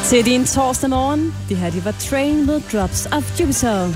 Til din torsdag morgen. Det her, det var Train med Drops of Jupiter.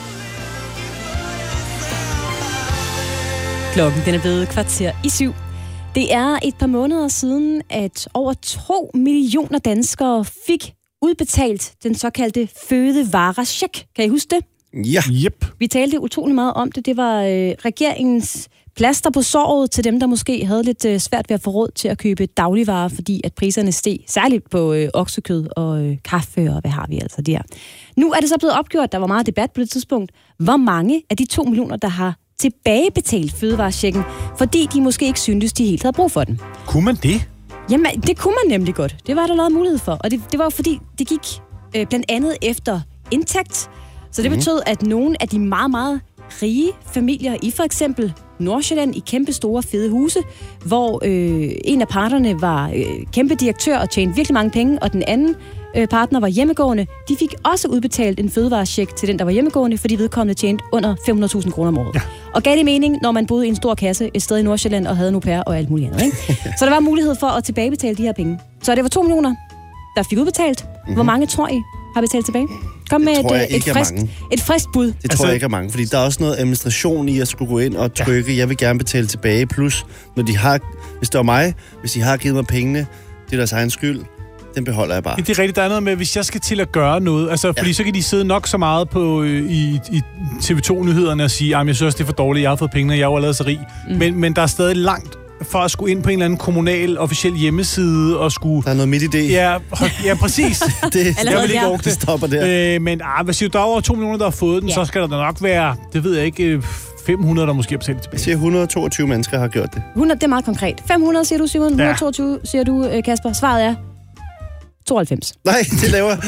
Klokken den er blevet 6:15. Det er et par måneder siden, at over 2 millioner danskere fik udbetalt den såkaldte fødevarecheck. Kan I huske det? Ja. Yep. Vi talte utrolig meget om det. Det var regeringens plaster på såret til dem, der måske havde lidt svært ved at få råd til at købe dagligvarer, fordi at priserne steg, særligt på oksekød og kaffe, og hvad har vi altså der. Nu er det så blevet opgjort, der var meget debat på det tidspunkt, hvor mange af de 2 millioner, der har tilbagebetalt fødevarechecken, fordi de måske ikke syntes, de helt havde brug for den. Kunne man det? Jamen, det kunne man nemlig godt. Det var der lavet mulighed for. Og det var fordi, det gik blandt andet efter indtægt. Så det betød, at nogle af de meget, meget rige familier i for eksempel Nordsjælland i kæmpe store fede huse, hvor en af parterne var kæmpe direktør og tjente virkelig mange penge, og den anden partner var hjemmegående. De fik også udbetalt en fødevarecheck til den, der var hjemmegående, fordi vedkommende tjente under 500.000 kroner om året. Ja. Og gav det mening, når man boede i en stor kasse et sted i Nordsjælland og havde en au pair og alt muligt andet. Ikke? Så der var mulighed for at tilbagebetale de her penge. Så det var 2 millioner, der fik udbetalt. Mm-hmm. Hvor mange tror I har betalt tilbage? Kom med et frisk bud. Det tror jeg ikke er mange, fordi der er også noget administration i at skulle gå ind og trykke, jeg vil gerne betale tilbage, plus når de har, hvis det var mig, hvis de har givet mig pengene, det er deres egen skyld, den beholder jeg bare. Det er rigtigt, der er noget med, hvis jeg skal til at gøre noget, altså fordi så kan de sidde nok så meget på i TV2-nyhederne og sige, jeg synes også, det er for dårligt, jeg har fået pengene, jeg er jo allerede så rig. Men der er stadig langt for at skulle ind på en eller anden kommunal, officiel hjemmeside og skulle... Der er noget midt i det. Ja, præcis. Jeg vil ikke det stopper der. Men hvis der er over 2 millioner, der har fået den, så skal der nok være, det ved jeg ikke, 500, der måske har betalt tilbage. Jeg siger, 122 mennesker har gjort det. 100, det er meget konkret. 500 siger du, Simon. 122 siger du, Kasper. Svaret er 92. Nej, det laver...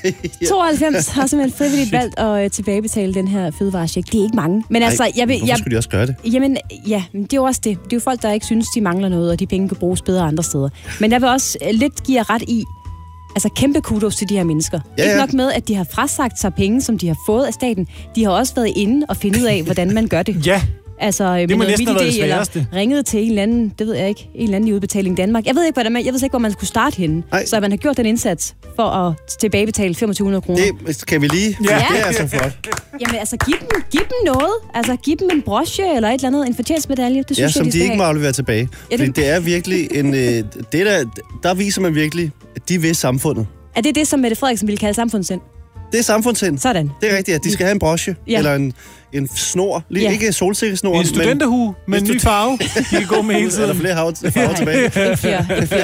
92 har simpelthen frivilligt valgt at tilbagebetale den her fødevarecheck. Det er ikke mange. Men altså, hvorfor skulle de også gøre det? Jamen, ja, det er jo også det. Det er jo folk, der ikke synes, de mangler noget, og de penge kan bruges bedre andre steder. Men jeg vil også lidt give jer ret i, altså kæmpe kudos til de her mennesker. Ja. Ikke nok med, at de har frasagt sig penge, som de har fået af staten. De har også været inde og finde ud af, hvordan man gør det. Ja. Altså, det må næsten have været det sværeste. Eller ringet til en eller anden, det ved jeg ikke, en eller anden i Udbetaling Danmark. Jeg ved ikke, hvor man skulle starte henne. Så man har gjort den indsats for at tilbagebetale 2500 kroner. Det kan vi lige. Ja. Det er så flot. Jamen altså, giv dem noget. Altså, giv dem en broche eller et eller andet, en fortjenstmedalje. Det synes som jeg, de ikke må aflevere tilbage. Ja, det er virkelig en... der viser man virkelig, at de vil samfundet. Er det som Mette Frederiksen ville kalde samfundssind? Det er samfundssind. Sådan. Det er rigtigt, at de skal have en broche eller en snor. Ikke solsikkesnor. En studenterhue med en ny farve. De kan gå med hele tiden. Er der flere farver tilbage? Ikke flere.